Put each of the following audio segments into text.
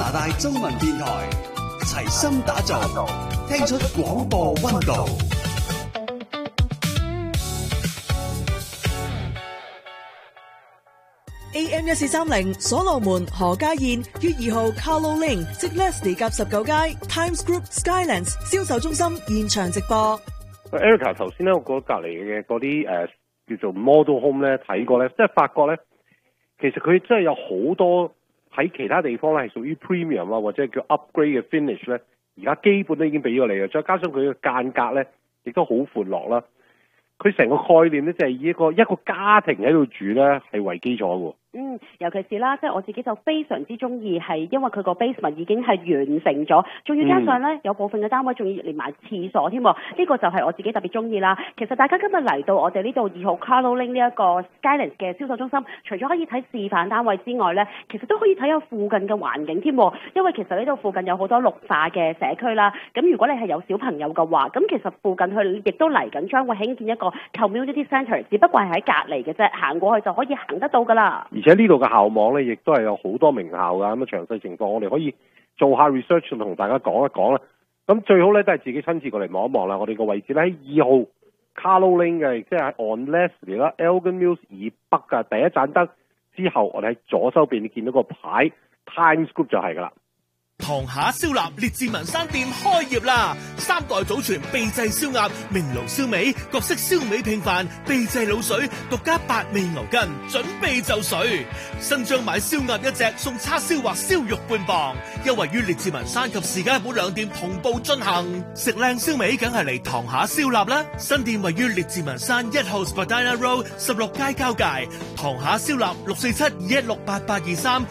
拿大中文電台，齊心打造，聽出廣播溫度。 AM 1430所羅門何家燕於2號 Carlo Lane 即 Leslie 夾19街 Times Group Skylands 銷售中心現場直播。 Erica 頭先咧，我覺得隔離嘅嗰啲叫做 model home 咧睇過咧，即係發覺咧，其實佢真係有好多喺其他地方咧係屬於 premium 啊或者叫 upgrade 嘅 finish 咧，而家基本都已經俾咗你嘅，再加上佢嘅間隔咧亦都好寬落啦。佢成個概念咧就係以一個家庭喺度住咧係為基礎喎。 尤其是啦，即係我自己就非常之中意，係因為佢個 basement 已經係完成咗，仲要加上咧有部分嘅單位仲要連埋廁所添，呢個就係我自己特別中意啦。其實大家今日嚟到我哋呢度2號 Carlo Lane 呢一個 Skylands 嘅銷售中心，除咗可以睇示範單位之外咧，其實都可以睇下附近嘅環境添，因為其實呢度附近有好多綠化嘅社區啦。咁如果你係有小朋友嘅話，咁其實附近佢亦都嚟緊將會興建一個 community centre， 只不過係喺隔離嘅啫，行過去就可以行得到噶啦。 而且呢度嘅校網咧，亦都係有好多名校㗎，咁詳細情況我哋可以做下 research 同大家講一講啦。咁最好咧都係自己親自過嚟望一望啦。我哋個位置咧喺2號 Carlo Lane 嘅，即係 on Leslie 啦 ，Elgin Mills 以北嘅第一盞燈之後，我哋喺左手邊你見到個牌 Times Group 就係㗎啦。 堂下燒臘列治文山店開業啦！3代祖傳秘製燒鴨、明爐燒味、各式燒味拼飯、秘製滷水、獨家8味牛筋，準備就緒。新張買燒鴨1隻送叉燒或燒肉半磅，優惠於列治文山及士嘉堡2店同步進行。食靚燒味梗係嚟堂下燒臘啦！新店位於列治文山1號 Spadina Road 16街交界。堂下燒臘647-216-8823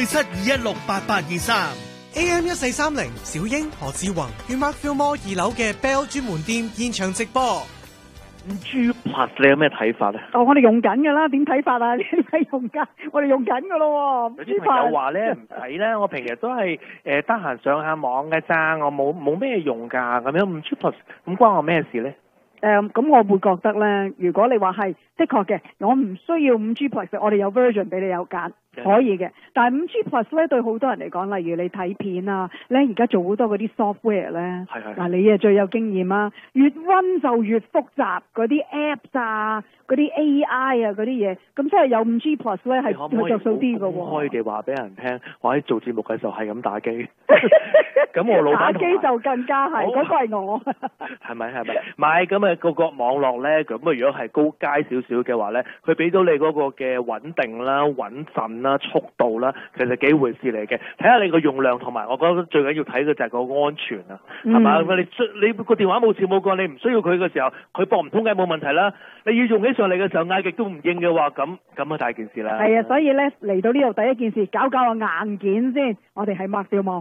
647-216-8823。 AM 1430小英何志宏於 Mark Fillmore 2樓嘅 Bell 專門店現場直播。 5G Plus 你有咩睇法咧？ 我哋用緊噶啦，點睇法啊？你係用緊，我哋用緊噶咯。 有啲朋友話咧唔使咧，我平日都係得閒上下網嘅咋，我冇咩用㗎咁樣。5G Plus 咁關我咩事咧？ 咁我會覺得咧，如果你話係的確嘅，我唔需要 5G Plus， 我哋有 version 俾你有揀。可以嘅，但係 5G Plus 咧對好多人嚟講，例如你睇片啊，咧而家做好多嗰啲 software 咧，嗱你最有經驗啊，越溫就越複雜，嗰啲 apps 啊，嗰啲 AI 啊嗰啲嘢，咁所以有 5G Plus 咧係佢着數啲嘅喎。 可以哋話俾人聽，我喺做節目嘅時候係咁打機，咁我老闆打機就更加係，嗰個係我。 係咪？唔係咁個網絡咧，咁如果係高階少少嘅話咧，佢俾到你嗰個嘅穩定啦、穩陣啦、速度啦，其實幾回事嚟嘅。睇下你個用量同埋，我覺得最緊要睇嘅就係個安全啊，係嘛？你個電話冇事冇過，你唔需要佢嘅時候，佢駁唔通梗係冇問題啦。你要用起上嚟嘅時候，嗌極都唔應嘅話，咁啊大件事啦。 係啊，所以咧嚟到呢度第一件事，搞個硬件先。我哋係麥兆望。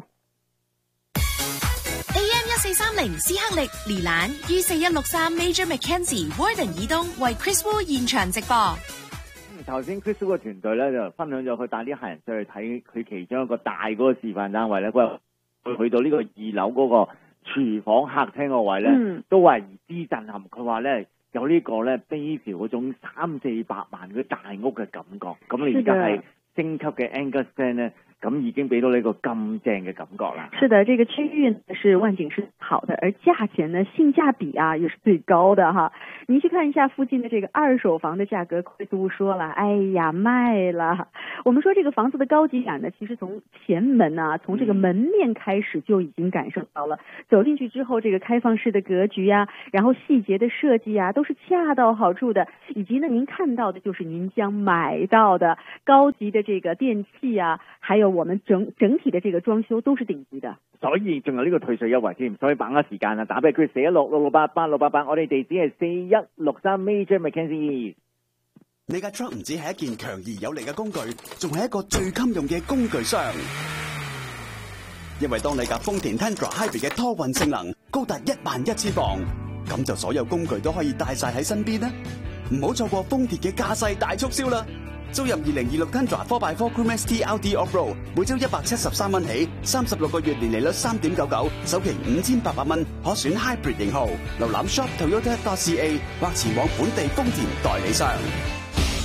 AM 1430斯克力連蘭於4163 Major Mackenzie Warden 以東為 Chris Wu 現場直播。 頭先 Chris Wu 嘅團隊咧就分享咗佢帶啲客人上去睇佢其中一個大嗰個示範單位咧，佢去到呢個2樓嗰個廚房客廳個位咧，都話言之震撼。佢話咧有呢個咧 Bayview 嗰種300-400萬嗰大屋嘅感覺。咁你而家係升級嘅 Angus Stand 咧，咁已經俾到你一個咁正嘅感覺啦。 是的，這個區域是萬景是好的，而價錢呢性價比啊也是最高的哈。您去看一下附近的這個二手房的價格，貴都說了，哎呀賣了。我們說這個房子的高級感呢，其實從前門啊，從這個門面開始就已經感受到了。走進去之後，這個開放式的格局啊，然後細節的設計啊，都是恰到好處的。以及呢，您看到的就是您將買到的高級的這個電器啊，還有我們整體的這個裝修都是頂級的。 所以仲有呢個退稅優惠添，所以把握時間啊，打俾佢416-688-688，我哋地址係4163 Major Mackenzie。 你架 truck 唔止係一件強而有力嘅工具，仲係一個最襟用嘅工具箱。因為當你架豐田 Tundra Hybrid 嘅拖運性能高達11000磅，咁就所有工具都可以帶晒喺身邊啦。唔好錯過豐田嘅駕駛大促銷啦！租入2026 Tundra 4x4 Crew Max T LT Off-Road， 每周173蚊起，36個月年利率3.99%，首期5800蚊，可選 Hybrid 型號。瀏覽 shop Toyota.ca 或前往本地豐田代理商。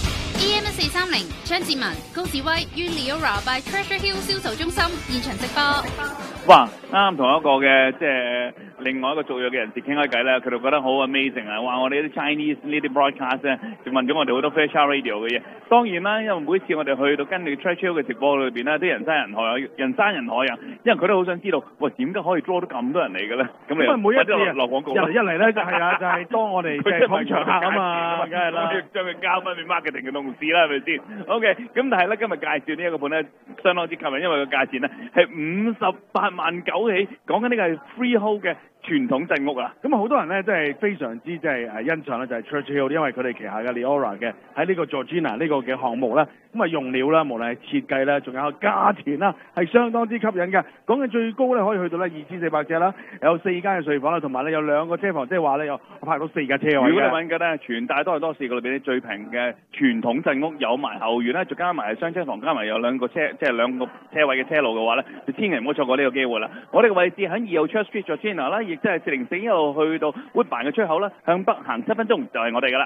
AM1430張志文、高志威於 Leora by Treasure Hill 銷售中心現場直播。 哇！啱同一個嘅即係另外一個族裔嘅人士傾開偈咧，佢哋覺得好 amazing 啊！話我哋啲 Chinese 呢啲 broadcast 咧，就問咗我哋好多 Fair Child Radio 嘅嘢。當然啦，因為每次我哋去到跟你 Treasure Hill 嘅直播裏邊咧，啲人山人海啊，因為佢都好想知道，喂點解可以 draw 到咁多人嚟嘅咧？咁你每一次落廣告一嚟咧就係啊，就係當我哋即係捧場客啊嘛， 梗係啦，將佢交翻俾 marketing 嘅同事啦，係咪先 ？OK， 咁但係咧今日介紹呢一個盤咧，相當之吸引，因為個價錢咧係58萬9起，講緊呢個係 freehold 嘅傳統鎮屋啊！ 咁好多人咧，即係非常之即係欣賞咧，就係 Churchill Hill，因為佢哋旗下嘅 Leora 嘅喺呢個 Georgina 呢個嘅項目咧，咁啊用料啦，無論係設計啦，仲有價錢啦，係相當之吸引嘅。講緊最高咧，可以去到咧2400尺啦，有4間嘅睡房啦，同埋咧有2個車房，即係話咧有泊到4架車位嘅。 如果你揾緊咧，全大多4個裏邊最平嘅傳統鎮屋，有埋後園咧，再加埋雙車房，加埋有2個車，即係2個車位嘅車路嘅話咧，你千祈唔好錯過呢個機會啦！我哋嘅位置喺2號 Church Street Georgina 啦，亦即係404一路去到 Woodbine 嘅出口啦，向北行7分鐘就係我哋噶啦。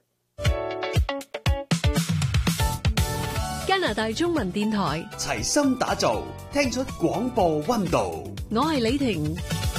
加拿大中文電台齊心打造，聽出廣播溫度。 我係李婷。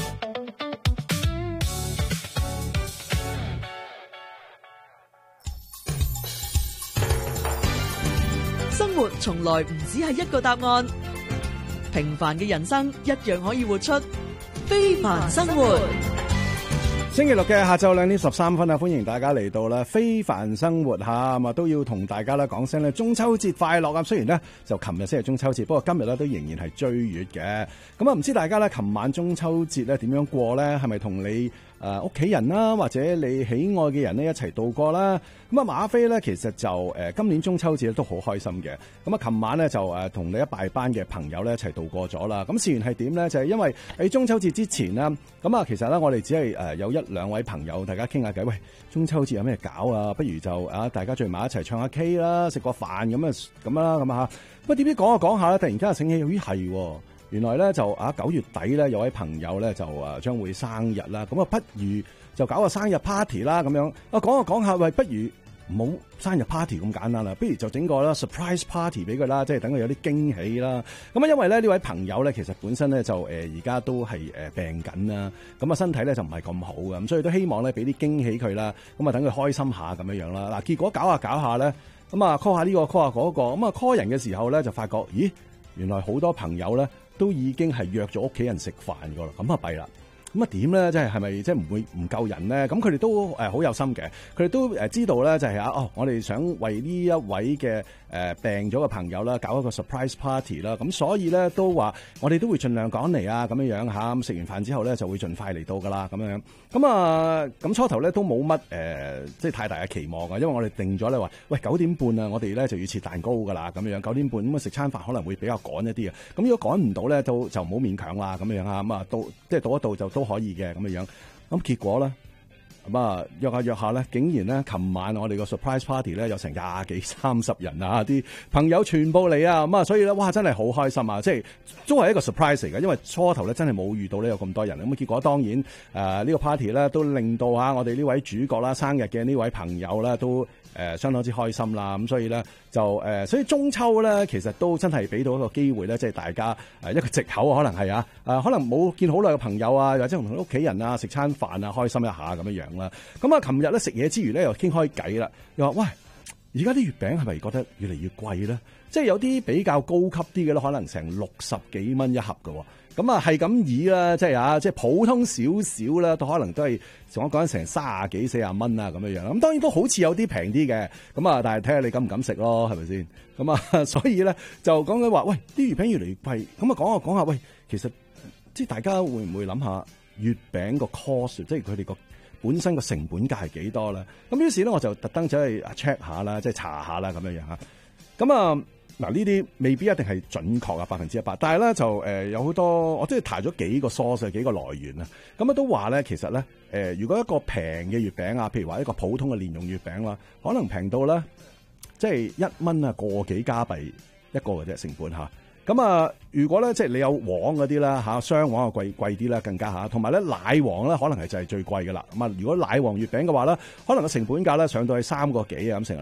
生活從來唔只係一個答案，平凡嘅人生一樣可以活出非凡生活。 星期六嘅下晝2點13分啊，歡迎大家嚟到啦非凡生活下咁啊，都要同大家咧講聲咧中秋節快樂啊！雖然咧就琴日先係中秋節，不過今日咧都仍然係追月嘅。咁啊，唔知大家咧琴晚中秋節咧點樣過咧？係咪同你屋企人啦，或者你喜愛嘅人咧一齊度過啦？咁啊，馬菲咧其實就今年中秋節都好開心嘅。咁啊，琴晚咧就同你一大班嘅朋友咧一齊度過咗啦。咁事緣係點咧？就係因為喺中秋節之前啦，咁啊其實咧我哋只係有1-2位朋友大家傾下偈，喂，中秋節有咩搞啊？不如就大家聚埋一齊唱下 K 啦，食個飯咁啦，咁啊嚇。咁點知講下講下咧，突然間就醒起，咦係喎！原來咧就9月底咧有位朋友咧就將會生日啦，咁啊不如就搞個生日 party 啦咁樣。講下講下，喂，不如唔好生日 party 咁簡單啦，不如就整個啦 surprise party 俾佢啦，即係等佢有啲驚喜啦。咁啊，因為咧呢位朋友咧其實本身咧就而家都係病緊啦，咁啊身體咧就唔係咁好嘅，咁所以都希望咧俾啲驚喜佢啦，咁啊等佢開心下咁樣樣啦。嗱，結果搞下咧，咁啊 call 下呢個 call 下嗰個，咁啊 call 人嘅時候咧就發覺，咦，原來好多朋友咧都已經係約咗屋企人食飯噶啦，咁啊弊啦。咁啊點咧？即係咪即係唔會唔夠人咧？咁佢哋都好有心嘅，佢哋都知道咧就係我哋想為呢一位嘅病咗嘅朋友啦，搞一個 surprise party 啦。咁所以咧都話我哋都會盡量趕嚟啊，咁樣樣嚇。咁食完飯之後咧就會盡快嚟到噶啦，咁樣。咁啊咁初頭咧都冇乜即係太大嘅期望㗎，因為我哋定咗咧話，喂9點半啊，我哋咧就要切蛋糕噶啦，咁樣9點半咁啊食餐飯可能會比較趕一啲啊。咁如果趕唔到咧，就唔好勉強啦，咁樣啊。咁啊到即係到一度就都可以嘅咁樣，咁結果咧，咁啊約下咧，竟然咧，琴晚我哋個 surprise party 咧有成20幾30人啊，啲朋友全部嚟啊，咁啊，所以咧，哇，真係好開心啊！即係都係一個 surprise 嚟嘅，因為初頭咧真係冇遇到呢有咁多人，咁啊結果當然呢個 party 咧都令到我哋呢位主角啦，生日嘅呢位朋友啦都相當之開心啦，咁所以咧就所以中秋咧其實都真係俾到一個機會咧，即係大家一個藉口可能係可能冇見好耐嘅朋友啊，或者同屋企人啊食餐飯啊，開心一下咁樣樣啦。咁啊，琴日咧食嘢之餘咧又傾開偈啦，又話喂，而家啲月餅係咪覺得越嚟越貴咧？即係有啲比較高級啲嘅咧，可能成60幾蚊一盒㗎喎。咁啊，係咁以啦，即係普通少少啦，都可能都係我講緊成30幾40蚊啊咁樣樣。咁當然都好似有啲平啲嘅，咁啊，但係睇下你敢唔敢食咯，係咪先？咁啊，所以咧就講緊話，喂，啲月餅越嚟越貴。咁啊，講下，喂，其實即係大家會唔會諗下月餅個 cost，即係佢哋個本身個成本價係幾多啦？咁於是咧，我就特登走去 check 下啦，即係查下啦咁樣樣嚇。咁啊〜嗱，呢啲未必一定係準確啊100%，但係咧就有好多，我都係查咗幾個 source 幾個來源啊，咁啊都話咧其實咧如果一個平嘅月餅啊，譬如話一個普通嘅蓮蓉月餅啦，可能平到咧即係1蚊啊個幾加幣一個嘅啫成本嚇。咁啊，如果咧即係你有黃嗰啲啦嚇，雙黃啊貴啲啦更加嚇，同埋咧奶黃咧可能係就係最貴㗎啦。咁啊，如果奶黃月餅嘅話咧，可能個成本價咧上到去3個幾啊咁成啦。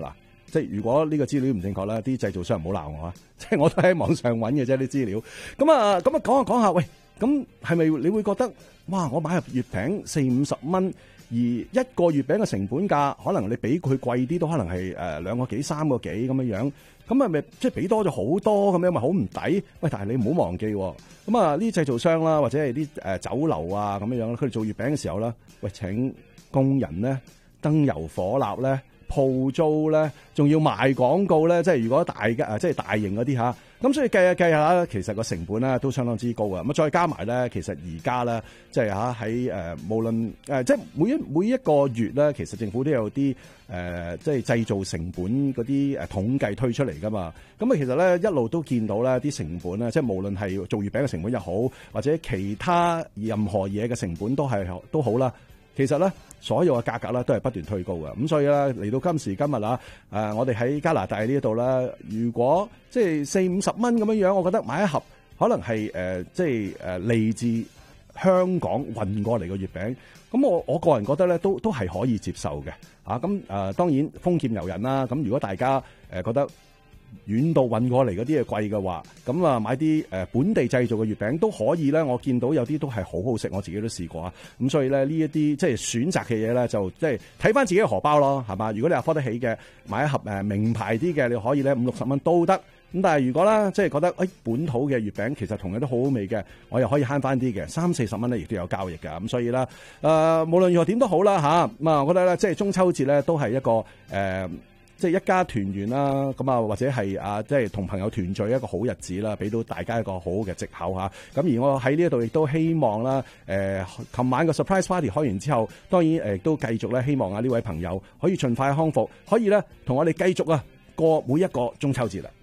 即係如果呢個資料唔正確啦，啲製造商唔好鬧我啊！即係我都喺網上揾嘅啫啲資料。咁啊講下喂，咁係咪你會覺得哇？我買入月餅40-50蚊，而一個月餅嘅成本價可能你比佢貴啲都可能係2個幾3個幾咁樣，咁係咪即係俾多咗好多咁樣咪好唔抵？喂，但係你唔好忘記，咁啊呢啲製造商啦，或者係啲酒樓啊咁樣，佢哋做月餅嘅時候啦，喂請工人咧、燈油火蠟咧、鋪租咧，仲要賣廣告咧，即係如果即係大型嗰啲嚇，咁所以計下其實個成本咧都相當之高啊！咁再加埋咧，其實而家咧即係喺無論即係每一個月咧，其實政府都有啲即係製造成本嗰啲統計推出嚟噶嘛。咁啊，其實咧一路都見到咧啲成本咧，即係無論係做月餅嘅成本又好，或者其他任何嘢嘅成本都好啦。其實咧，所有嘅價格咧都係不斷推高嘅，咁所以咧嚟到今時今日啊，我哋喺加拿大呢度咧，如果即係40-50蚊咁樣，我覺得買一盒可能係即係嚟自香港運過嚟嘅月餅，咁我個人覺得咧都係可以接受嘅，咁當然豐儉由人啦，咁如果大家覺得遠道運過嚟嗰啲嘢貴嘅話，咁啊買啲本地製造嘅月餅都可以咧。我見到有啲都係好好食，我自己都試過啊。咁所以咧呢一啲即係選擇嘅嘢咧，就即係睇翻自己嘅荷包咯，係嘛？如果你afford得起嘅，買一盒名牌啲嘅，你可以咧50-60蚊都得。咁但係如果咧即係覺得本土嘅月餅其實同樣都好好味嘅，我又可以慳翻啲嘅30-40蚊咧，亦都有交易㗎。咁所以啦，無論如何點都好啦嚇。咁啊，我覺得咧即係中秋節咧都係一個即係一家團圓啦，咁啊或者係即係同朋友團聚一個好日子啦，俾到大家一個好好嘅藉口嚇。咁而我喺呢一度亦都希望啦，琴晚個 surprise party 開完之後，當然亦都繼續咧，希望呢位朋友可以盡快康復，可以咧同我哋繼續過每一個中秋節啦。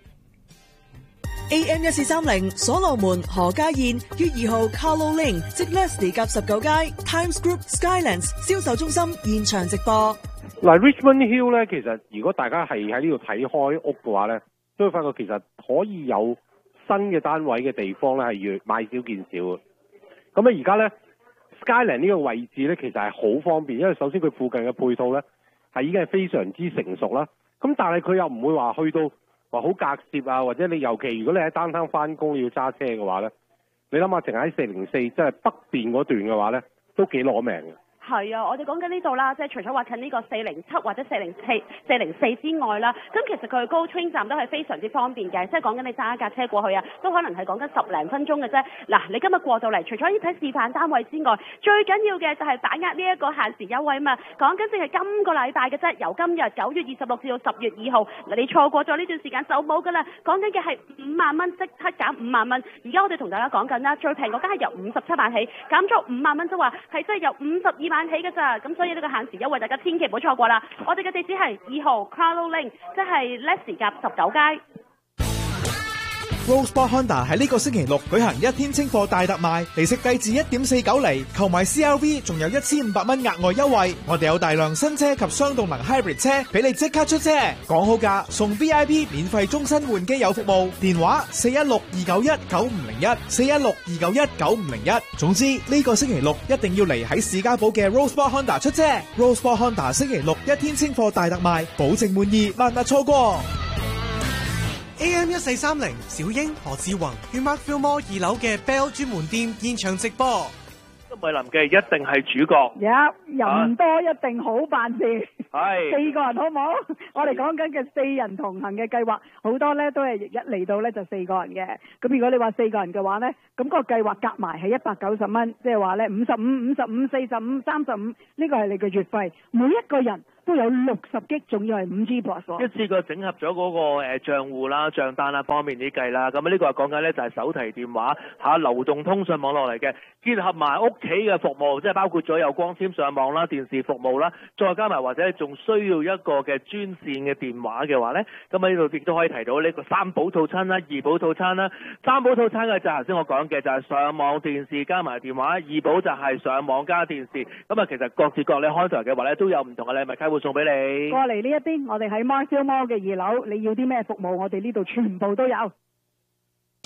AM1430 所羅門何家燕於2號 Carlo Lane 即 Leslie 夾19街 Times Group Skylands 銷售中心現場直播。 嗱 Richmond Hill 咧，其實如果大家係喺呢度睇開屋嘅話咧，都會發覺其實可以有新嘅單位嘅地方咧係越買少見少嘅。咁而家咧 Skyland 呢個位置咧其實係好方便，因為首先佢附近嘅配套咧係已經係非常之成熟啦。咁但係佢又唔會話去到話好隔涉啊，或者你尤其如果你喺downtown翻工要揸車嘅話咧，你諗下淨係喺404即係北邊嗰段嘅話咧，都幾攞命嘅。 係啊，我哋講緊呢度啦，即係除咗話近呢個407或者404之外啦，咁其實佢高 train 站都係非常之方便嘅，即係講緊你揸一架車過去啊，都可能係講緊10零分鐘嘅啫。嗱，你今日過到嚟，除咗要睇示範單位之外，最緊要嘅就係把握呢一個限時優惠嘛。講緊淨係今個禮拜嘅啫，由今日9月26至到10月2號，嗱你錯過咗呢段時間就冇㗎啦。講緊嘅係5萬蚊，即刻減5萬蚊。而家我哋同大家講緊啦，最平嗰間係由57萬起，減咗5萬蚊，即係話係真係由52萬起嘅咋，咁所以呢個限時優惠大家千祈唔好錯過啦。我哋嘅地址係2號 Carlo Lane， 即係 Leslie 夾19街。 Rosebud Honda 喺呢個星期六舉行1天清貨大特賣，利息低至 1.49 厘，購買 CRV 仲有1500蚊額外優惠。我哋有大量新車及雙動能 hybrid 車俾你即刻出車，講好價送 VIP 免費終身換機油服務，電話416-291-9501 416-291-9501。總之呢個星期六一定要嚟喺士嘉堡嘅 Rosebud Honda 出車。Rosebud Honda 星期六1天清貨大特賣，保證滿意，萬勿錯過。 AM1430 小英何志宏於 Markville Mall 2樓嘅 Bell 專門店現場直播。 米林嘅一定係主角， 人多一定好辦事。 係 4個人好唔好？我哋講緊嘅4人同行嘅計劃，好多咧都係一嚟到咧就4個人嘅。咁如果你話4個人嘅話咧，咁個計劃夾埋係190蚊，即係話咧55、55、45、35，呢個係你嘅月費，每一個人都有60G，仲要係5G Plus。 一次過整合咗嗰個帳戶啦、帳單啦方面啲計啦，咁呢個係講緊咧就係手提電話流動通訊網絡嚟嘅，結合埋屋企嘅服務，即係包括咗有光纖上網啦、電視服務啦，再加埋或者仲需要一個嘅專線嘅電話嘅話咧，咁喺呢度亦都可以提到呢個3寶套餐啦、2寶套餐啦。3寶套餐嘅就係頭先我講嘅，就係上網電視加埋電話，2寶就係上網加電視。咁啊，其實各自各你開台嘅話咧，都有唔同嘅禮物卡會送俾你。 過嚟呢一邊，我哋喺 Markville Mall 嘅2樓，你要啲咩服務，我哋呢度全部都有。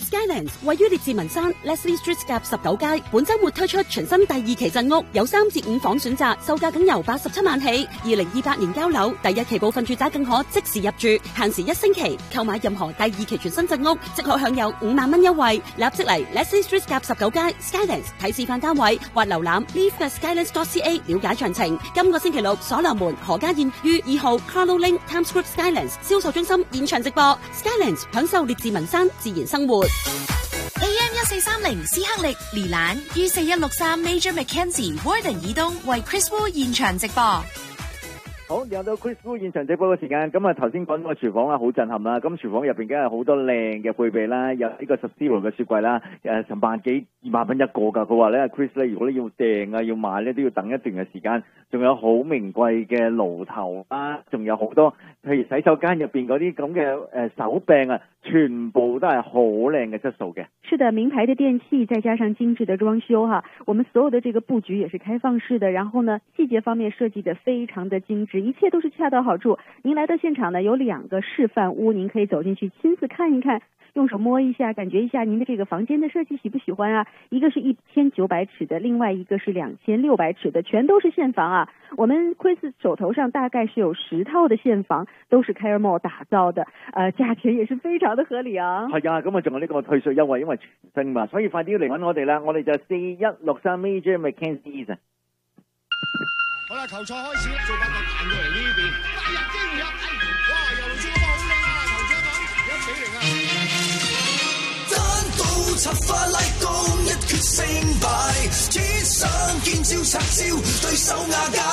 Skylands 位於列治文山 Leslie Street 夾19街，本週末推出全新第2期鎮屋，有3至5房選擇，售價僅由87萬起。2028年交樓，第1期部分住宅更可即時入住，限時1星期。購買任何第2期全新鎮屋，即可享有5萬蚊優惠。立即嚟 Leslie Street 夾19街 Skylands 睇示範單位，或瀏覽 leave@skylands.ca 了解詳情。今個星期六，所羅門何家燕於2號 Carlo Link Times Group Skylands 銷售中心現場直播 ，Skylands 享受列治文山自然生活。 AM1430 斯克力連蘭於4163 Major Mackenzie Warden 以東為 Chris Wu 現場直播。 好，又到 Chris Wu 現場直播嘅時間。咁啊，頭先講個廚房啦，好震撼啦。咁廚房入邊梗係好多靚嘅配備啦，有呢個10 嘅雪櫃啦，成萬幾2萬蚊一個㗎。佢話咧 ，Chris 咧，如果你要訂啊，要買咧，都要等一段嘅時間。仲有好名貴嘅爐頭啦，仲有好多，譬如洗手間入邊嗰啲咁嘅手柄啊，全部都係好靚嘅質素嘅。 是的，名牌的電器，再加上精緻的裝修哈，我們所有的這個佈局也是開放式的，然後呢，細節方面設計得非常的精緻，一切都是恰到好處。您來到現場呢，有2個示範屋，您可以走進去親自看一看，用手摸一下，感覺一下您的這個房間的設計喜不喜歡啊？一個是1900尺的，另外一個是2600尺的，全都是現房啊。我們 Chris 手頭上大概是有10套的現房，都是 Caremo 打造的，價錢也是非常的合理啊。 係啊，咁啊仲有呢個退稅優惠，因為全新嘛，所以快啲嚟揾我哋啦，我哋就4163 Major Mackenzie。 好啦，球賽開始啦，做法就彈過嚟呢邊，入機會入，哇！又嚟咗個好靚啊，頭獎品1-0啊！單刀插花拉弓，一決勝敗，只想見招拆招，對手瓦解。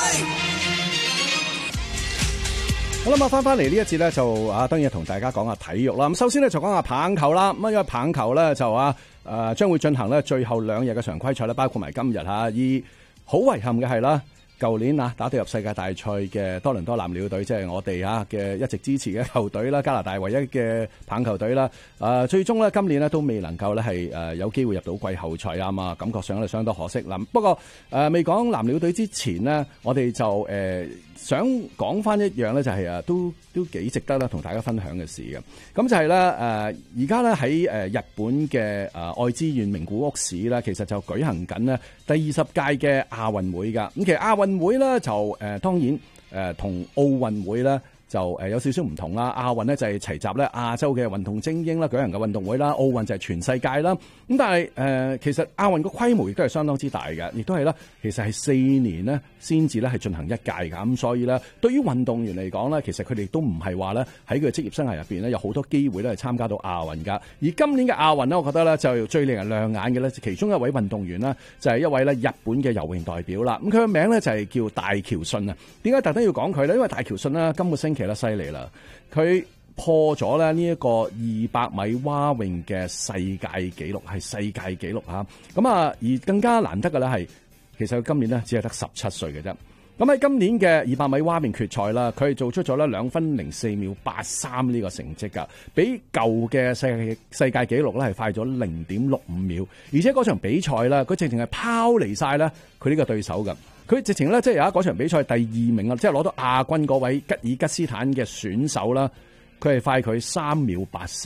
好啦，翻嚟呢一節咧，就當然同大家講下體育啦。咁首先咧就講下棒球啦。咁因為棒球咧就將會進行咧最後2日嘅常規賽啦，包括埋今日嚇。而好遺憾嘅係啦，舊年打到入世界大賽嘅多倫多藍鳥隊，即係我哋嘅一直支持嘅球隊啦，加拿大唯一嘅棒球隊啦。最終咧今年咧都未能夠咧係有機會入到季後賽啊嘛，感覺上咧相當可惜啦。不過未講藍鳥隊之前呢，我哋就想講翻一樣咧，就係都幾值得啦同大家分享嘅事嘅。咁就係咧而家咧喺日本嘅愛知縣名古屋市咧，其實就舉行緊呢第20屆嘅亞運會㗎。咁其實亞運會咧就當然同奧運會咧就有少少唔同啦。亞運咧就係齊集咧亞洲嘅運動精英啦舉行嘅運動會啦，奧運就係全世界啦。咁但係其實亞運個規模亦都係相當之大嘅，亦都係啦，其實係4年呢先至咧係進行一屆㗎。咁所以咧，對於運動員嚟講咧，其實佢哋都唔係話咧喺佢職業生涯入邊咧有好多機會咧係參加到亞運㗎。而今年嘅亞運咧，我覺得咧就最令人亮眼嘅咧，其中一位運動員呢，就係一位咧日本嘅游泳代表啦。咁佢嘅名咧就係叫大橋信啊。點解特登要講佢咧？因為大橋信呢，今個星期咧犀利啦，佢破咗咧呢一個200米蛙泳嘅世界紀錄，係世界紀錄嚇。咁而更加難得嘅咧係，其實佢今年咧只係得17歲嘅啫。咁喺今年嘅200米蛙泳決賽啦，佢係做出咗咧2分04秒83呢個成績㗎，比舊嘅世界紀錄咧係快咗0.65秒，而且嗰場比賽啦，佢直情係拋離晒咧佢呢個對手㗎。佢直情咧即係有嗰場比賽第2名啊，即係攞到亞軍嗰位吉爾吉斯坦嘅選手啦，佢係快佢3秒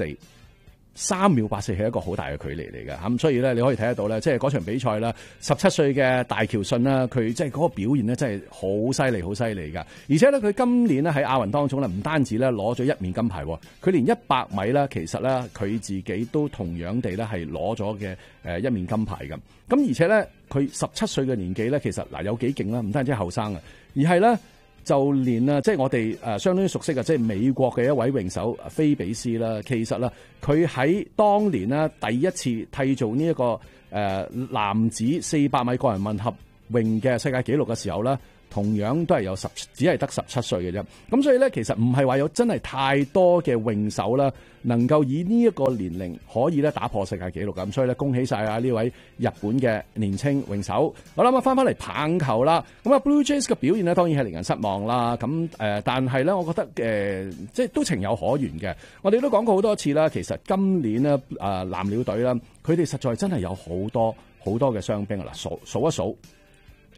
84。3秒84係一個好大嘅距離嚟嘅，咁所以咧你可以睇得到咧，即係嗰場比賽啦，17歲嘅大橋信啦，佢即係嗰個表現咧真係好犀利，好犀利㗎。而且咧佢今年咧喺亞運當中咧，唔單止咧攞咗1面金牌，佢連100米咧其實咧佢自己都同樣地咧係攞咗嘅1面金牌㗎。咁而且咧佢17歲嘅年紀咧，其實嗱有幾勁啦，唔單止後生啊，而係咧。就連即係我哋相當熟悉嘅，即係美國嘅一位泳手菲比斯啦。其實啦，佢喺當年呢第一次締造呢一個男子400米個人混合泳嘅世界紀錄嘅時候咧，同樣都係只係得17歲嘅啫。咁所以咧，其實唔係話有真係太多嘅泳手啦，能夠以呢一個年齡可以咧打破世界紀錄咁。所以咧，恭喜晒呢位日本嘅年青泳手。好啦，咁翻嚟棒球啦。咁 Blue Jays 嘅表現呢，當然係令人失望啦。咁但係咧，我覺得即係都情有可原嘅。我哋都講過好多次啦。其實今年呢，藍鳥隊啦，佢哋實在真係有好多嘅傷兵啦。數一數。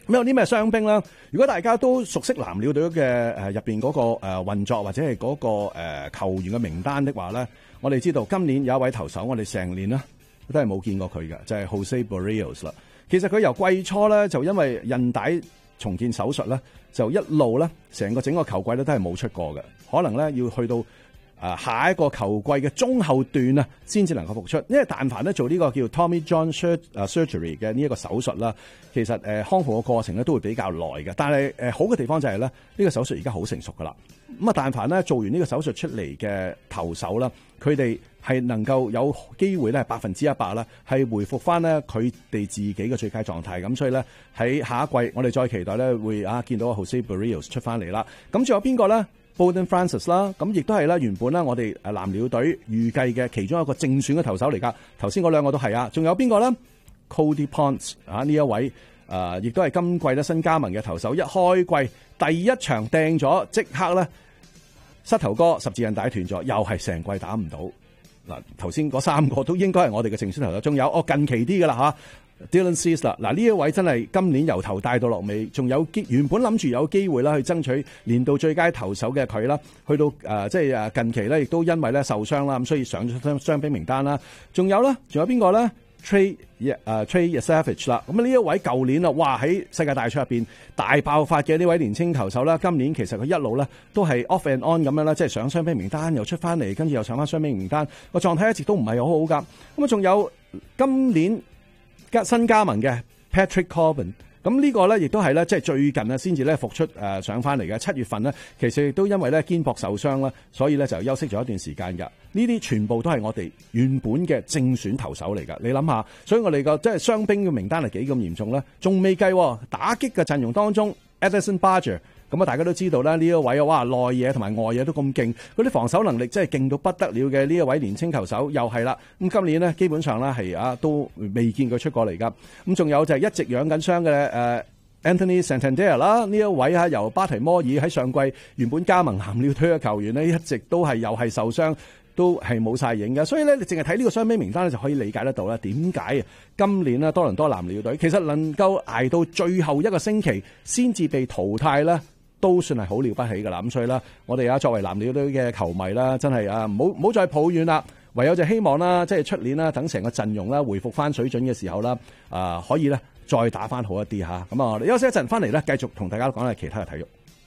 咁有啲咩傷兵啦？如果大家都熟悉藍鳥隊嘅入邊嗰個運作或者係嗰個球員嘅名單的話咧，我哋知道今年有一位投手，我哋成年啦都係冇見過佢嘅，就係 Jose Barrios 啦。其實佢由季初咧就因為韌帶重建手術咧，就一路咧整個球季咧都係冇出過嘅，可能咧要去到下一個球季嘅中後段啊，先至能夠復出。因為但凡咧做呢個叫 Tommy John Surgery 嘅呢一個手術啦，其實康復嘅過程咧都會比較耐嘅。但係好嘅地方就係咧，呢個手術而家好成熟噶啦。咁啊，但凡咧做完呢個手術出嚟嘅投手啦，佢哋係能夠有機會咧100%啦，係回復翻咧佢哋自己嘅最佳狀態。咁所以咧喺下一季，我哋再期待咧會見到 Jose Barrios 出翻嚟啦。咁仲有邊個咧？Bowden Francis 啦，咁亦都係啦，原本咧我哋藍鳥隊預計嘅其中一個正選嘅投手嚟噶。頭先嗰兩個都係啊，仲有邊個咧 ？Cody Ponce 呢一位亦都係今季咧新加盟嘅投手，一開季第一場掟咗，即刻咧膝頭哥十字韌帶斷咗，又係成季打唔到。嗱，頭先嗰三個都應該係我哋嘅正選投手，仲有近期啲噶啦嚇。Dylan Cease 啦，嗱呢一位真係今年由頭帶到落尾，仲有原本諗住有機會啦去爭取年度最佳投手嘅佢啦，去到即係近期咧亦都因為咧受傷啦，咁所以上咗傷兵名單啦。仲有邊個咧？Trey Savage 啦，咁呢一位舊年啊，哇喺世界大賽入邊大爆發嘅呢位年青投手啦，今年其實佢一路咧都係 off and on 咁樣啦，即係上傷兵名單又出翻嚟，跟住又上翻傷兵名單，個狀態一直都唔係好好噶。咁啊，仲有今年新加盟嘅 Patrick Corbin， 咁呢個咧亦都係咧即係最近啊先至咧復出上翻嚟嘅。7月份咧其實亦都因為咧肩膊受傷啦，所以咧就休息咗一段時間㗎。呢啲全部都係我哋原本嘅正選投手嚟㗎。你諗下，所以我哋個即係傷兵嘅名單係幾咁嚴重咧？仲未計打擊嘅陣容當中 Edison Barger。咁啊，大家都知道啦，呢一位哇內野同埋外野都咁勁，嗰啲防守能力真係勁到不得了嘅呢一位年青球手又係啦。咁今年呢，基本上咧係都未見佢出過嚟噶。咁仲有就係一直養緊傷嘅Anthony Santander 啦，呢一位由巴提摩爾喺上季原本加盟藍鳥隊嘅球員呢，一直都係又係受傷，都係冇晒影嘅。所以咧，你淨係睇呢個傷兵名單咧，就可以理解得到啦。點解今年呢多倫多藍鳥隊其實能夠捱到最後一個星期先至被淘汰咧？都算係好了不起㗎啦，咁所以啦，我哋作為藍鳥隊嘅球迷啦，真係唔好再抱怨啦，唯有就希望啦，即係出年啦，等成個陣容啦回復翻水準嘅時候啦，可以咧再打翻好一啲嚇。咁我哋休息一陣，翻嚟咧繼續同大家講下其他嘅體育。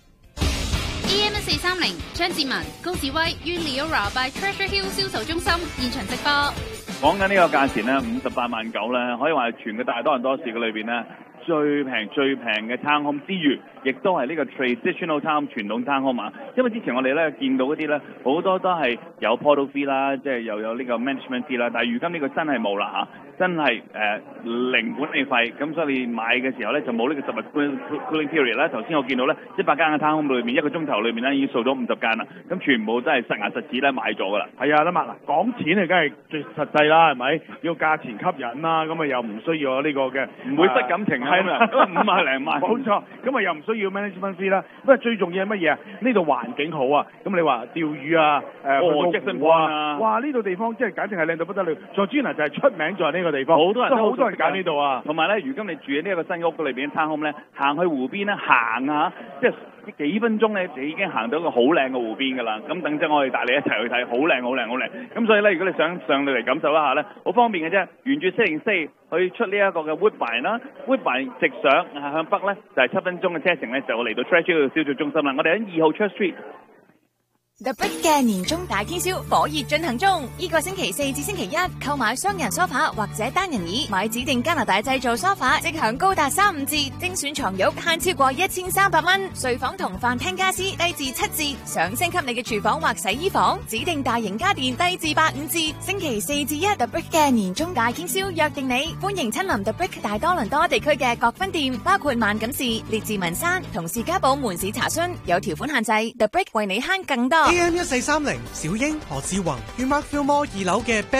AM1430張志文、高志威於 Leora by Treasure Hill 銷售中心現場直播。 講緊呢個價錢咧，58.9萬咧，可以話係全個大多倫多市嘅裏邊咧最平嘅 town home 之餘，亦都係呢個 traditional town 傳統 town home 啊。因為之前我哋咧見到嗰啲咧好多都係有 portal fee 啦，即係又有呢個 management fee 啦，但係如今呢個真係冇啦嚇。真係零管理費，咁所以你買嘅時候咧就冇呢個10日 cooling period 啦。頭先我見到咧100間嘅 town home 裏面，一個鐘頭裏面咧已經掃咗50間啦，咁全部都係實牙實齒咧買咗噶啦。 係啊，嗱講錢啊，梗係最實際啦，係咪？要價錢吸引啦，咁啊又唔需要呢個嘅， 唔會失感情啊，係啦，5萬零萬， 冇錯，咁啊又唔需要 management fee 啦。不過最重要係乜嘢啊？呢度環境好啊，咁你話釣魚啊，哇呢度地方真係簡直係靚到不得了。Georgina 就係出名在呢個地方，好多人揀呢度啊。 同埋咧，如今你住喺呢一個新屋裏邊嘅 town home 咧，行去湖邊咧行啊，即係幾分鐘咧，你已經行到一個好靚嘅湖邊㗎啦。咁等陣我哋帶你一齊去睇，好靚。咁所以咧，如果你想上嚟感受一下咧，好方便嘅啫。沿住404去出呢一個嘅 Woodbine 啦 ，Woodbine 直上向北咧就係7分鐘嘅車程咧，就嚟到 Treasure Hill 銷售中心啦。我哋喺2號 Church Street。The Brick 嘅年終大天銷火熱進行中，呢個星期4至星期1購買雙人梳化或者單人椅，買指定加拿大製造梳化，即享高達3、5折，精選床褥慳超過1300蚊，睡房同飯廳家私低至7折，想升級你嘅廚房或洗衣房，指定大型家電低至8、5折。星期4至1 The Brick 嘅年終大天銷約定你，歡迎親臨 The Brick 大多倫多地區嘅各分店，包括萬錦市、列治文山同士嘉堡門市查詢，有條款限制。The Brick 為你慳更多。 AM1430 小英何志宏於 Mark Fillmore 2樓嘅